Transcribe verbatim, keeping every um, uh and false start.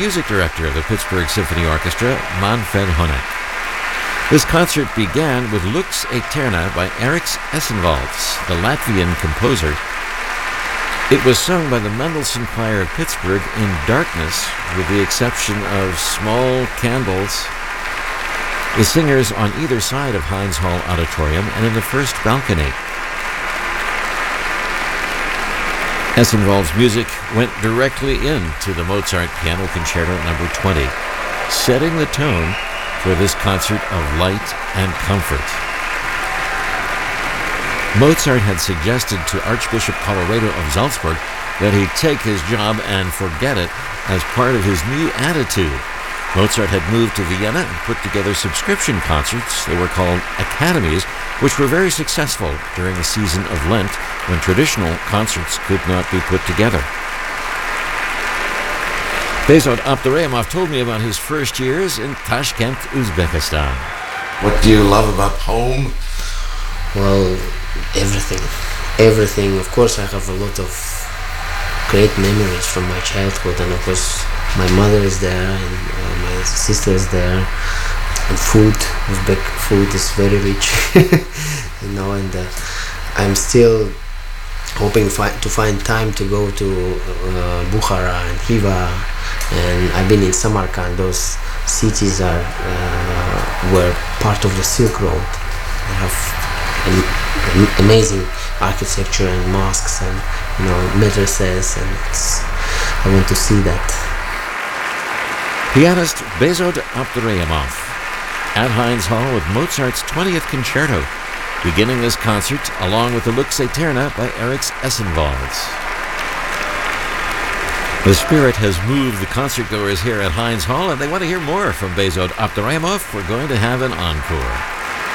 music director of the Pittsburgh Symphony Orchestra, Manfred Honeck. This concert began with Lux Aeterna by Eriks Essenvalds, the Latvian composer. It was sung by the Mendelssohn Choir of Pittsburgh in darkness, with the exception of small candles. The singers on either side of Heinz Hall Auditorium and in the first balcony. Essenwald's music went directly into the Mozart Piano Concerto number twenty, setting the tone for this concert of light and comfort. Mozart had suggested to Archbishop Colloredo of Salzburg that he take his job and forget it as part of his new attitude. Mozart had moved to Vienna and put together subscription concerts. They were called academies, which were very successful during the season of Lent, when traditional concerts could not be put together. Behzod Abduraimov told me about his first years in Tashkent, Uzbekistan. What do you love about home? Well, everything. Everything. Of course, I have a lot of great memories from my childhood, and of course, my mother is there, and uh, my sister is there, and food, Uzbek food is very rich, you know, and uh, I'm still hoping fi- to find time to go to uh, Bukhara and Khiva, and I've been in Samarkand. Those cities are uh, were part of the Silk Road. They have an, an amazing architecture and mosques and, you know, madrasas, and it's, I want to see that. Pianist Behzod Abduraimov at Heinz Hall with Mozart's twentieth Concerto, beginning this concert along with the Lux Aeterna by Eriks Essenvalds. The spirit has moved the concertgoers here at Heinz Hall, and they want to hear more from Behzod Abduraimov. We're going to have an encore.